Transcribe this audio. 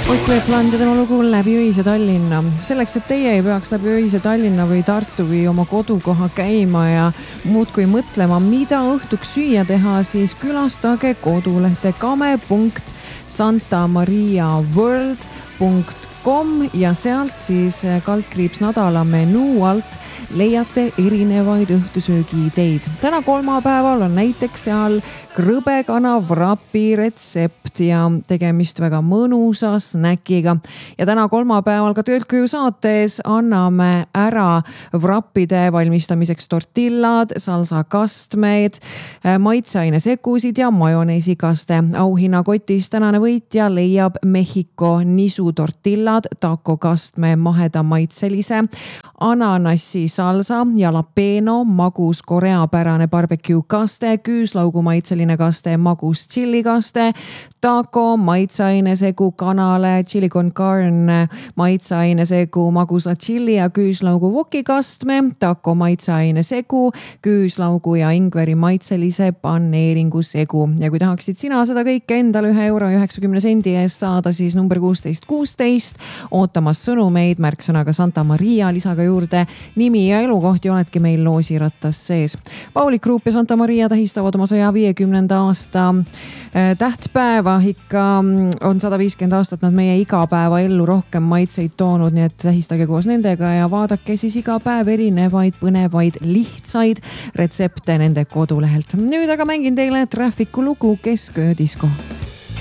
Ott Lepland ja tema lugu Läbi öise Tallinna. Selleks, et teie ei peaks läbi öise Tallinna või Tartu või oma kodukoha käima ja muudkui mõtlema, mida õhtuks süüa teha, siis külastage kodulehte kame.santamariaworld.com ja sealt siis kaldkriips nädala menuu alt leiate erinevaid õhtusöögi ideid. Täna kolmapäeval on näiteks seal krõbekana vrapi retsept ja tegemist väga mõnusa snäkiga. Ja täna kolmapäeval ka Töölt koju saates anname ära vrappide valmistamiseks tortillad, salsa kastmeid, maitseaine segusid ja majoneesikaste. Auhinnakotis tänane võitja leiab Mehhiko nisu tortillad, taco kastme maheda maitselise, ananassi salsa, jalapeno, magus koreapärane barbecue kaste, küüslaugu maitseline kaste, magus chili kaste, taco, maitseaine segu kanale, chili con carne, maitseaine segu, magusa chili ja küüslaugu voki kastme, taco maitseaine segu, küüslaugu ja ingveri maitselise paneeringu segu. Ja kui tahaksid sina seda kõike endale €1.90 eest saada, siis number 1616 ootamas sõnumeid märksõnaga Santa Maria, lisaga juurde nimi ja elukoht ja oledki meil loosirattas sees. Paulik Grupp ja Santa Maria tähistavad oma 150. aasta tähtpäeva. Ikka on 150 aastat nad meie igapäeva ellu rohkem maitseid toonud, nii et tähistage koos nendega ja vaadake siis iga päev erinevaid põnevaid lihtsaid retsepte nende kodulehelt. Nüüd aga mängin teile Trafficu lugu Kesköödisko.